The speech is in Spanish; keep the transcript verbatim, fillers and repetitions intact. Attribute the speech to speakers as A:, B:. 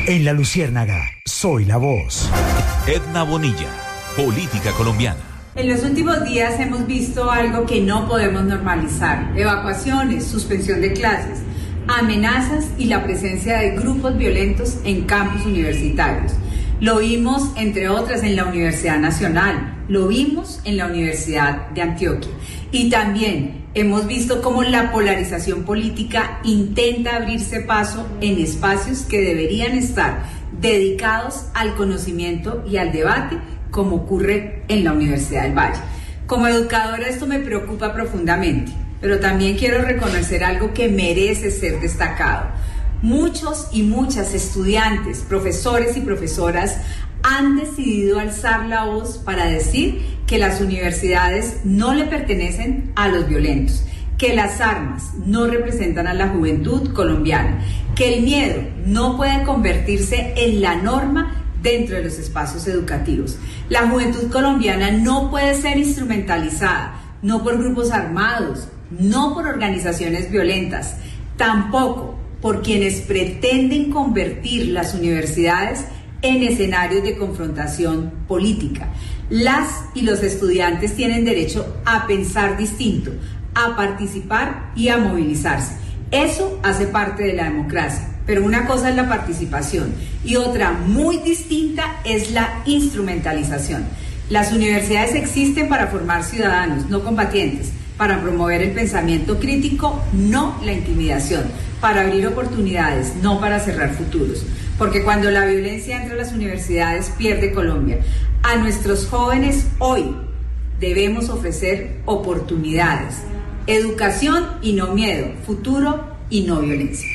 A: En La Luciérnaga, soy la voz.
B: Edna Bonilla, política colombiana.
C: En los últimos días hemos visto algo que no podemos normalizar: evacuaciones, suspensión de clases, amenazas y la presencia de grupos violentos en campus universitarios. Lo vimos, entre otras, en la Universidad Nacional, lo vimos en la Universidad de Antioquia, y también hemos visto cómo la polarización política intenta abrirse paso en espacios que deberían estar dedicados al conocimiento y al debate, como ocurre en la Universidad del Valle. Como educadora, esto me preocupa profundamente, pero también quiero reconocer algo que merece ser destacado. Muchos y muchas estudiantes, profesores y profesoras han decidido alzar la voz para decir que las universidades no le pertenecen a los violentos, que las armas no representan a la juventud colombiana, que el miedo no puede convertirse en la norma dentro de los espacios educativos. La juventud colombiana no puede ser instrumentalizada, no por grupos armados, no por organizaciones violentas, tampoco por quienes pretenden convertir las universidades en escenarios de confrontación política. Las y los estudiantes tienen derecho a pensar distinto, a participar y a movilizarse. Eso hace parte de la democracia, pero una cosa es la participación y otra muy distinta es la instrumentalización. Las universidades existen para formar ciudadanos, no combatientes, para promover el pensamiento crítico, no la intimidación, para abrir oportunidades, no para cerrar futuros. Porque cuando la violencia entra a las universidades, pierde Colombia. A nuestros jóvenes hoy debemos ofrecer oportunidades, educación y no miedo, futuro y no violencia.